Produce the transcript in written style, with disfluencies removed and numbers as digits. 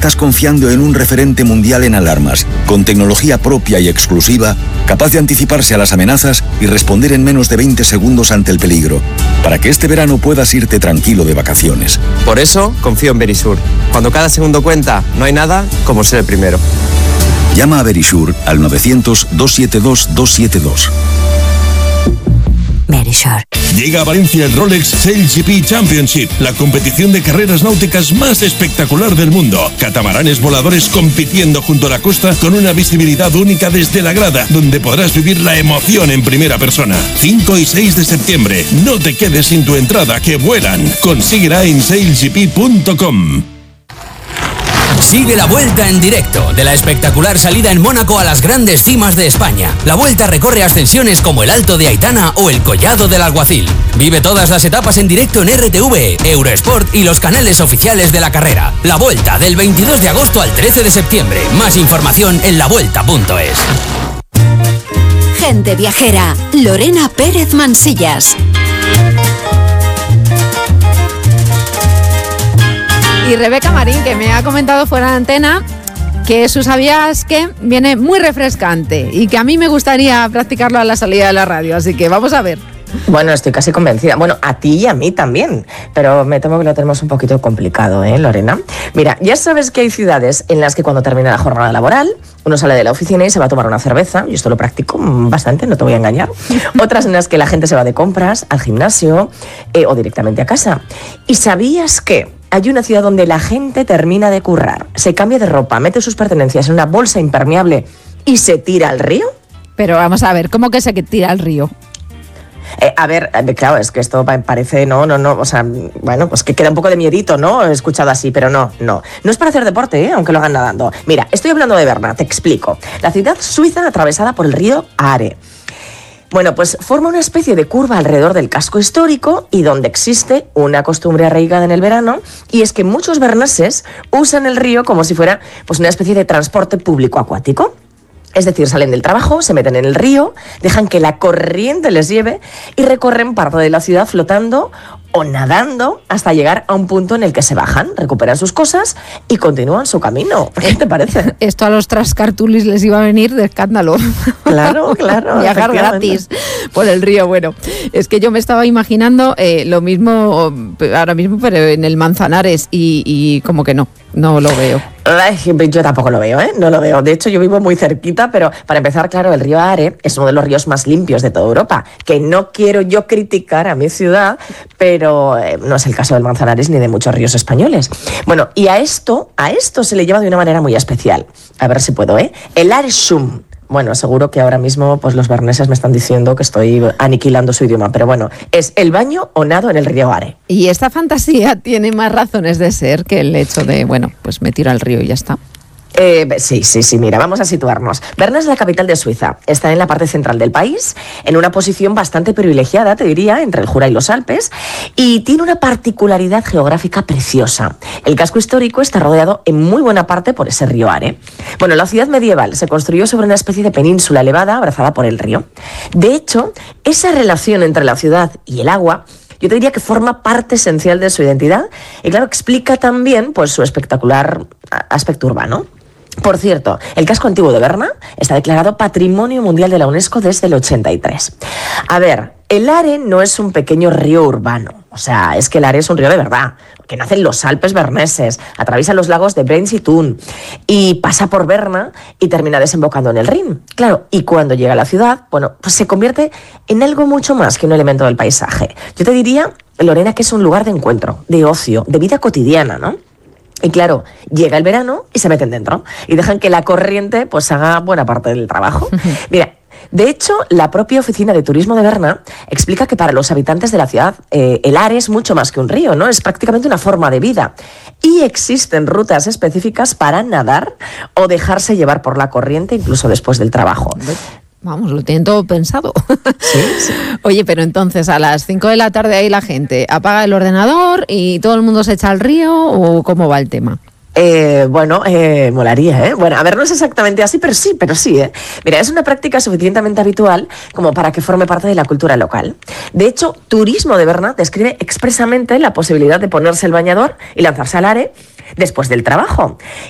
estás confiando en un referente mundial en alarmas, con tecnología propia y exclusiva, capaz de anticiparse a las amenazas y responder en menos de 20 segundos ante el peligro, para que este verano puedas irte tranquilo de vacaciones. Por eso, confío en Verisur. Cuando cada segundo cuenta, no hay nada como ser el primero. Llama a Verisur al 900-272-272. Verisur. Llega a Valencia el Rolex SailGP Championship, la competición de carreras náuticas más espectacular del mundo. Catamaranes voladores compitiendo junto a la costa con una visibilidad única desde la grada, donde podrás vivir la emoción en primera persona. 5 y 6 de septiembre. No te quedes sin tu entrada, que vuelan. Consíguela en sailgp.com. Sigue la Vuelta en directo, de la espectacular salida en Mónaco a las grandes cimas de España. La Vuelta recorre ascensiones como el Alto de Aitana o el Collado del Alguacil. Vive todas las etapas en directo en RTV, Eurosport y los canales oficiales de la carrera. La Vuelta, del 22 de agosto al 13 de septiembre. Más información en lavuelta.es. Gente viajera, Lorena Pérez Mansillas. Y Rebeca Marín, que me ha comentado fuera de antena que su ¿sabías qué? Viene muy refrescante y que a mí me gustaría practicarlo a la salida de la radio, así que vamos a ver. Bueno, estoy casi convencida. Bueno, a ti y a mí también. Pero me temo que lo tenemos un poquito complicado, Lorena? Mira, ya sabes que hay ciudades en las que cuando termina la jornada laboral, uno sale de la oficina y se va a tomar una cerveza. Y esto lo practico bastante, no te voy a engañar. Otras en las que la gente se va de compras, al gimnasio o directamente a casa. ¿Y sabías que hay una ciudad donde la gente termina de currar, se cambia de ropa, mete sus pertenencias en una bolsa impermeable y se tira al río? Pero vamos a ver, ¿cómo que se tira al río? A ver, claro, es que esto parece, no, o sea, bueno, pues que queda un poco de miedito, ¿no? He escuchado así, pero no es para hacer deporte, aunque lo hagan nadando. Mira, estoy hablando de Berna, te explico. La ciudad suiza atravesada por el río Are. Bueno, pues forma una especie de curva alrededor del casco histórico y donde existe una costumbre arraigada en el verano, y es que muchos berneses usan el río como si fuera pues una especie de transporte público acuático. Es decir, salen del trabajo, se meten en el río, dejan que la corriente les lleve y recorren parte de la ciudad flotando o nadando hasta llegar a un punto en el que se bajan, recuperan sus cosas y continúan su camino. ¿Qué te parece? Esto a los trascartulis les iba a venir de escándalo. Claro. Viajar gratis por el río. Bueno, es que yo me estaba imaginando lo mismo ahora mismo, pero en el Manzanares y como que no lo veo. Ay, yo tampoco lo veo, no lo veo. De hecho, yo vivo muy cerquita, pero para empezar, claro, el río Are es uno de los ríos más limpios de toda Europa, que no quiero yo criticar a mi ciudad, pero no es el caso del Manzanares ni de muchos ríos españoles. Bueno, y a esto se le llama de una manera muy especial. A ver si puedo, el Aresum. Bueno, seguro que ahora mismo pues los berneses me están diciendo que estoy aniquilando su idioma, pero bueno, es el baño o nado en el río Are. Y esta fantasía tiene más razones de ser que el hecho de, bueno, pues me tiro al río y ya está. Sí, mira, vamos a situarnos. Berna es la capital de Suiza, está en la parte central del país, en una posición bastante privilegiada, te diría, entre el Jura y los Alpes, y tiene una particularidad geográfica preciosa. El casco histórico está rodeado en muy buena parte por ese río Are. Bueno, la ciudad medieval se construyó sobre una especie de península elevada abrazada por el río. De hecho, esa relación entre la ciudad y el agua, yo te diría que forma parte esencial de su identidad y, claro, explica también pues su espectacular aspecto urbano. Por cierto, el casco antiguo de Berna está declarado Patrimonio Mundial de la UNESCO desde el 83. A ver, el Are no es un pequeño río urbano. O sea, es que el Are es un río de verdad, que nace en los Alpes berneses, atraviesa los lagos de Bregenz y Thun y pasa por Berna y termina desembocando en el Rin. Claro, y cuando llega a la ciudad, bueno, pues se convierte en algo mucho más que un elemento del paisaje. Yo te diría, Lorena, que es un lugar de encuentro, de ocio, de vida cotidiana, ¿no? Y claro, llega el verano y se meten dentro y dejan que la corriente pues haga buena parte del trabajo. Mira, de hecho, la propia Oficina de Turismo de Berna explica que para los habitantes de la ciudad el Are es mucho más que un río, ¿no? Es prácticamente una forma de vida. Y existen rutas específicas para nadar o dejarse llevar por la corriente incluso después del trabajo. Vamos, lo tienen todo pensado. Sí. Oye, pero entonces a las 5 de la tarde ahí la gente apaga el ordenador y todo el mundo se echa al río, ¿o cómo va el tema? Molaría, ¿eh? Bueno, a ver, no es exactamente así, pero sí, ¿eh? Mira, es una práctica suficientemente habitual como para que forme parte de la cultura local. De hecho, Turismo de Berna describe expresamente la posibilidad de ponerse el bañador y lanzarse al Are después del trabajo.